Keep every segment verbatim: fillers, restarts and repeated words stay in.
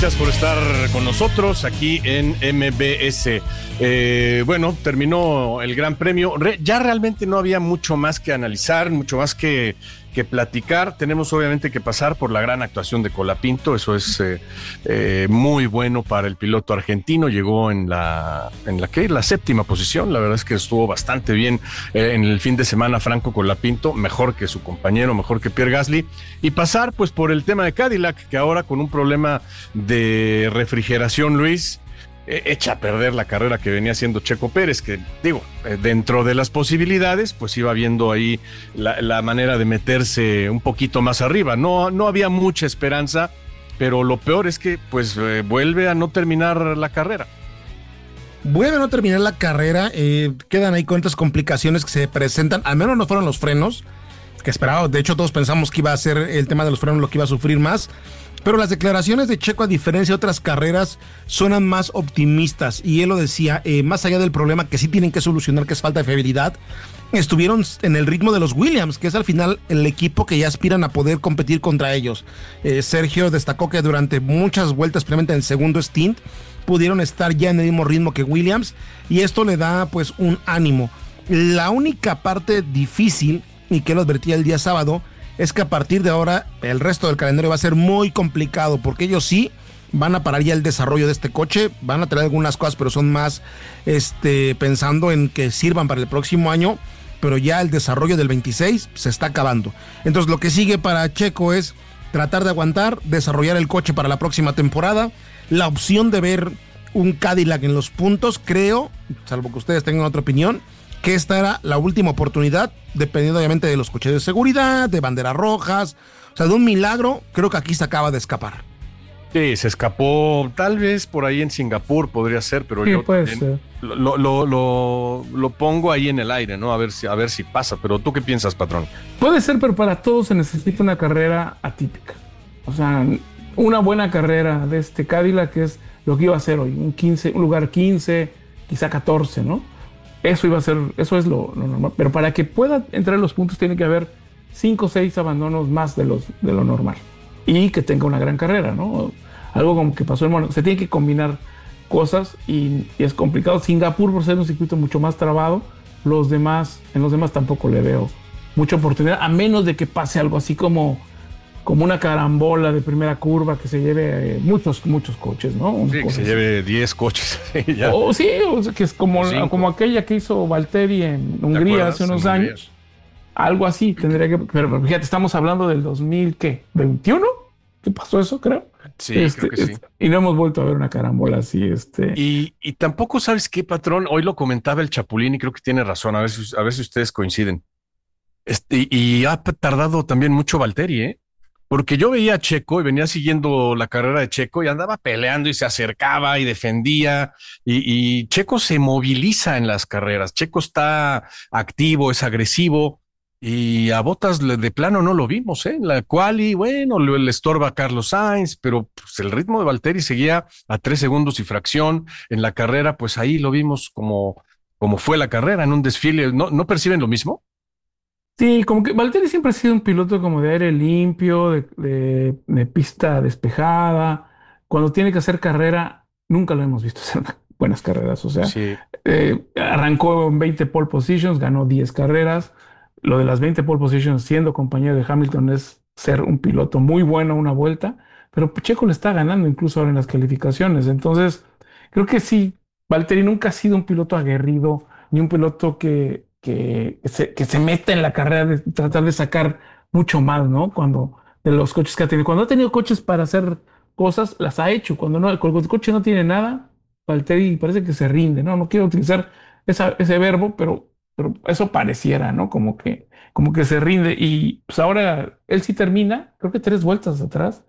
Gracias por estar con nosotros aquí en M B S. Eh, bueno, terminó el Gran Premio. Re, ya realmente no había mucho más que analizar, mucho más que, que platicar. Tenemos obviamente que pasar por la gran actuación de Colapinto. Eso es eh, eh, muy bueno para el piloto argentino. Llegó en la, en la, ¿qué? la séptima posición. La verdad es que estuvo bastante bien eh, en el fin de semana Franco Colapinto, mejor que su compañero, mejor que Pierre Gasly. Y pasar pues por el tema de Cadillac, que ahora con un problema de refrigeración, Luis, eh, echa a perder la carrera que venía haciendo Checo Pérez, que digo, eh, dentro de las posibilidades, pues iba viendo ahí la, la manera de meterse un poquito más arriba. No, no había mucha esperanza, pero lo peor es que pues eh, vuelve a no terminar la carrera. Vuelve a no terminar la carrera, eh, quedan ahí cuantas complicaciones que se presentan, al menos no fueron los frenos, que esperaba, de hecho todos pensamos que iba a ser el tema de los frenos lo que iba a sufrir más. Pero las declaraciones de Checo, a diferencia de otras carreras, suenan más optimistas. Y él lo decía, eh, más allá del problema que sí tienen que solucionar, que es falta de fiabilidad, estuvieron en el ritmo de los Williams, que es al final el equipo que ya aspiran a poder competir contra ellos. Eh, Sergio destacó que durante muchas vueltas, especialmente en el segundo stint, pudieron estar ya en el mismo ritmo que Williams, y esto le da pues un ánimo. La única parte difícil, y que lo advertía el día sábado, es que a partir de ahora el resto del calendario va a ser muy complicado, porque ellos sí van a parar ya el desarrollo de este coche, van a traer algunas cosas, pero son más este, pensando en que sirvan para el próximo año, pero ya el desarrollo del veintiséis se está acabando. Entonces lo que sigue para Checo es tratar de aguantar, desarrollar el coche para la próxima temporada. La opción de ver un Cadillac en los puntos, creo, salvo que ustedes tengan otra opinión, que esta era la última oportunidad, dependiendo obviamente de los coches de seguridad, de banderas rojas, o sea, de un milagro, creo que aquí se acaba de escapar. Sí, se escapó, tal vez por ahí en Singapur podría ser, pero sí, yo puede ser. Lo, lo, lo, lo pongo ahí en el aire, ¿no? A ver si, a ver si pasa, pero ¿tú qué piensas, patrón? Puede ser, pero para todos se necesita una carrera atípica. O sea, una buena carrera de este Cadillac, que es lo que iba a ser hoy, un quince, un lugar quince, quizá catorce, ¿no? Eso iba a ser, eso es lo, lo normal. Pero para que pueda entrar en los puntos tiene que haber cinco o seis abandonos más de, los, de lo normal. Y que tenga una gran carrera, ¿no? Algo como que pasó en Mónaco. Se tiene que combinar cosas y, y es complicado. Singapur, por ser un circuito mucho más trabado, los demás, en los demás tampoco le veo mucha oportunidad, a menos de que pase algo así como, como una carambola de primera curva que se lleve eh, muchos, muchos coches, ¿no? Una sí, que se así. lleve diez coches. Ya. O sí, o sea, que es como, como aquella que hizo Valtteri en Hungría hace unos años. Algo así tendría que... Pero fíjate, estamos hablando del dos mil, ¿qué? ¿veintiuno? ¿Qué pasó eso, creo? Sí, este, creo que sí. Este, y no hemos vuelto a ver una carambola así. Este. Y, y tampoco sabes qué, patrón. Hoy lo comentaba el Chapulín y creo que tiene razón. A ver si, a ver si ustedes coinciden. Este, y ha tardado también mucho Valtteri, ¿eh? Porque yo veía a Checo y venía siguiendo la carrera de Checo y andaba peleando y se acercaba y defendía. Y, y Checo se moviliza en las carreras. Checo está activo, es agresivo. Y a Bottas de plano no lo vimos, ¿eh? En la quali, bueno, le, le estorba a Carlos Sainz, pero pues, el ritmo de Valtteri seguía a tres segundos y fracción. En la carrera, pues ahí lo vimos como, como fue la carrera, en un desfile. ¿No, no perciben lo mismo? Sí, como que Valtteri siempre ha sido un piloto como de aire limpio, de, de, de pista despejada. Cuando tiene que hacer carrera, nunca lo hemos visto hacer buenas carreras. O sea, sí. eh, arrancó en veinte pole positions, ganó diez carreras. Lo de las veinte pole positions siendo compañero de Hamilton es ser un piloto muy bueno una vuelta, pero Checo le está ganando incluso ahora en las calificaciones. Entonces, creo que sí, Valtteri nunca ha sido un piloto aguerrido, ni un piloto que, que, se, que se meta en la carrera de tratar de sacar mucho más, ¿no? Cuando de los coches que ha tenido. Cuando ha tenido coches para hacer cosas, las ha hecho. Cuando, no, cuando el coche no tiene nada, Valtteri parece que se rinde, ¿no? No quiero utilizar esa, ese verbo, pero pero eso pareciera, ¿no? Como que, como que se rinde. Y pues ahora él sí termina, creo que tres vueltas atrás.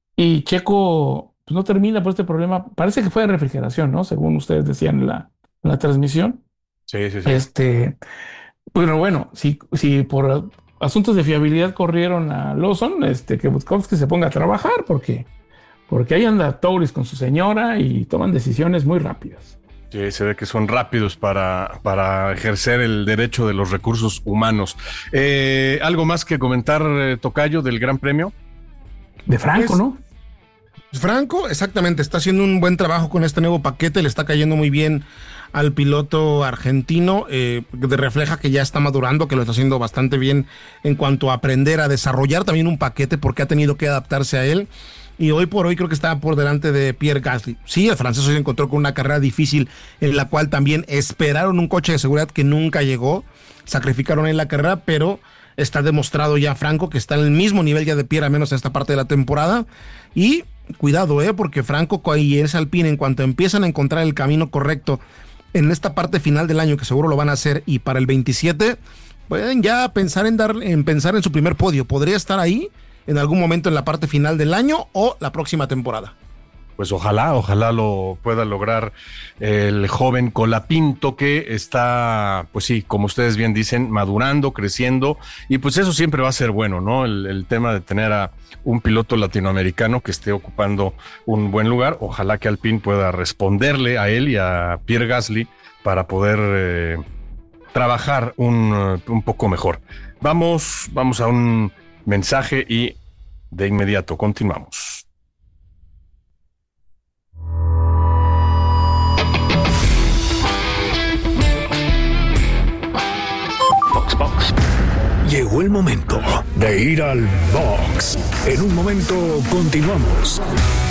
Y Checo pues no termina por este problema. Parece que fue de refrigeración, ¿no? Según ustedes decían en la, en la transmisión. Sí, sí, sí. Este, pero bueno, si, si por asuntos de fiabilidad corrieron a Lawson, este, que Butkowski se ponga a trabajar, porque, porque ahí anda Touris con su señora y toman decisiones muy rápidas. Sí, se ve que son rápidos para, para ejercer el derecho de los recursos humanos. Eh, ¿Algo más que comentar, eh, Tocayo, del Gran Premio? De Franco, Pues, ¿no? Franco, exactamente, está haciendo un buen trabajo con este nuevo paquete, le está cayendo muy bien al piloto argentino, eh, refleja que ya está madurando, que lo está haciendo bastante bien en cuanto a aprender a desarrollar también un paquete, porque ha tenido que adaptarse a él. Y hoy por hoy creo que está por delante de Pierre Gasly. Sí, el francés hoy se encontró con una carrera difícil en la cual también esperaron un coche de seguridad que nunca llegó, sacrificaron en la carrera, pero está demostrado ya Franco que está en el mismo nivel ya de Pierre, al menos en esta parte de la temporada. Y cuidado, eh, porque Franco y ese Alpine, en cuanto empiezan a encontrar el camino correcto en esta parte final del año, que seguro lo van a hacer, y para el veintisiete pueden ya pensar en dar, en pensar en su primer podio. Podría estar ahí en algún momento en la parte final del año o la próxima temporada. Pues ojalá, ojalá lo pueda lograr el joven Colapinto, que está, pues sí, como ustedes bien dicen, madurando, creciendo, y pues eso siempre va a ser bueno, ¿no? El, el tema de tener a un piloto latinoamericano que esté ocupando un buen lugar. Ojalá que Alpine pueda responderle a él y a Pierre Gasly para poder eh, trabajar un, un poco mejor. Vamos, vamos a un mensaje y de inmediato continuamos. Box, box. Llegó el momento de ir al box. En un momento continuamos.